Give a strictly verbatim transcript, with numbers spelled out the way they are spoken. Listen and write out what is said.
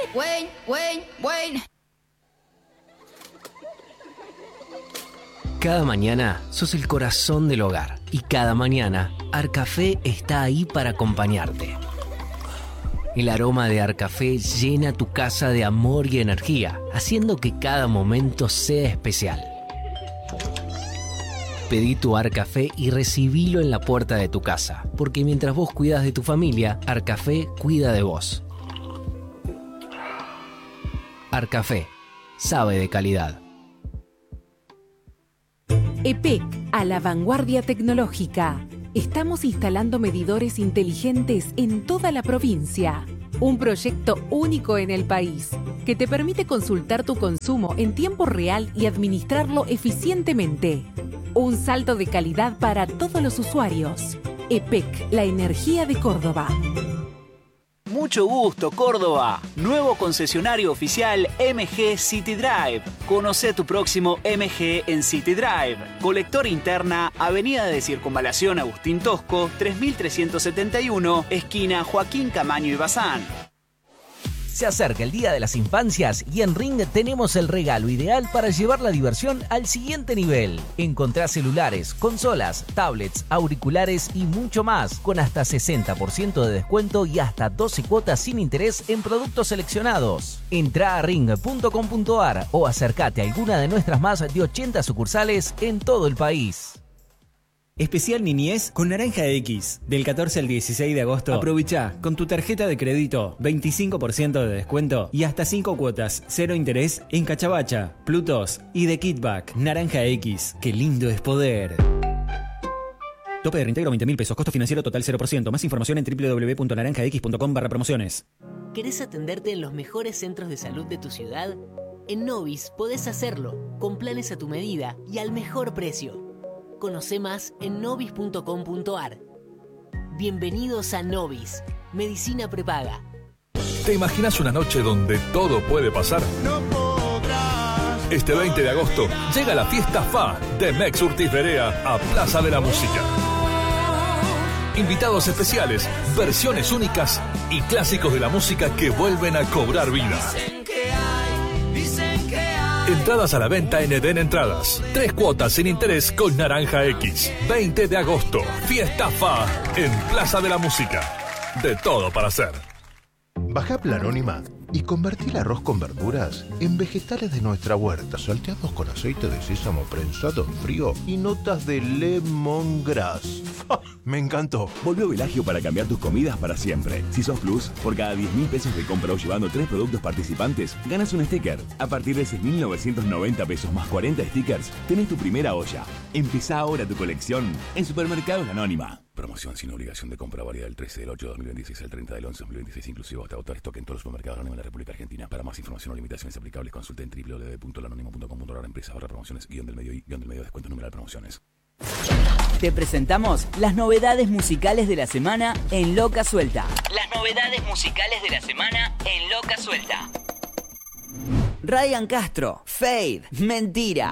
Wayne, Wayne, Wayne. Cada mañana sos el corazón del hogar y cada mañana Arcafé está ahí para acompañarte. El aroma de Arcafé llena tu casa de amor y energía, haciendo que cada momento sea especial. Pedí tu Arcafé y recibilo en la puerta de tu casa, porque mientras vos cuidas de tu familia, Arcafé cuida de vos. Arcafé, sabe de calidad. E P E C, a la vanguardia tecnológica. Estamos instalando medidores inteligentes en toda la provincia. Un proyecto único en el país que te permite consultar tu consumo en tiempo real y administrarlo eficientemente. Un salto de calidad para todos los usuarios. E P E C, la energía de Córdoba. Mucho gusto, Córdoba. Nuevo concesionario oficial M G City Drive. Conoce tu próximo M G en City Drive. Colector interna, Avenida de Circunvalación Agustín Tosco, tres mil trescientos setenta y uno, esquina Joaquín Camaño y Bazán. Se acerca el Día de las Infancias y en Ring tenemos el regalo ideal para llevar la diversión al siguiente nivel. Encontrá celulares, consolas, tablets, auriculares y mucho más, con hasta sesenta por ciento de descuento y hasta doce cuotas sin interés en productos seleccionados. Entrá a ring punto com punto ar o acércate a alguna de nuestras más de ochenta sucursales en todo el país. Especial Niñez con Naranja X. Del catorce al dieciséis de agosto. Aprovecha con tu tarjeta de crédito veinticinco por ciento de descuento y hasta cinco cuotas, cero interés en Cachabacha, Plutos y The Kitback. Naranja X. Qué lindo es poder. Tope de reintegro veinte mil pesos. Costo financiero total cero por ciento. Más información en doble u doble u doble u punto naranja x punto com barra promociones. ¿Querés atenderte en los mejores centros de salud de tu ciudad? En Novis podés hacerlo, con planes a tu medida y al mejor precio. Conoce más en novis punto com punto ar. Bienvenidos a Novis, medicina prepaga. ¿Te imaginas una noche donde todo puede pasar? No podrás. Este veinte de agosto llega la fiesta F A de Mex Urtiz Berea a Plaza de la Música. Invitados especiales, versiones únicas y clásicos de la música que vuelven a cobrar vida. Entradas a la venta en Eden Entradas. Tres cuotas sin interés con Naranja X. veinte de agosto. Fiesta F A en Plaza de la Música. De todo para hacer. Baja la Anónima y convertí el arroz con verduras en vegetales de nuestra huerta, salteados con aceite de sésamo prensado en frío y notas de lemongrass. Me encantó. Volvió Velagio para cambiar tus comidas para siempre. Si sos Plus, por cada diez mil pesos de compra o llevando tres productos participantes, ganas un sticker. A partir de seis mil novecientos noventa pesos más cuarenta stickers, tenés tu primera olla. Empezá ahora tu colección en Supermercados La Anónima. Promoción sin obligación de compra válida del trece del ocho de dos mil veintiséis al treinta del once de dos mil veintiséis, inclusive hasta agotar stock en todos los supermercados anónimos de la República Argentina. Para más información o limitaciones aplicables, consulta en doble u doble u doble u punto lanónimo punto com punto ar, empresa barra promociones, guión del medio y guión del medio descuento numeral promociones. Te presentamos las novedades musicales de la semana en Loca Suelta. Las novedades musicales de la semana en Loca Suelta. Ryan Castro, Fade, Mentira.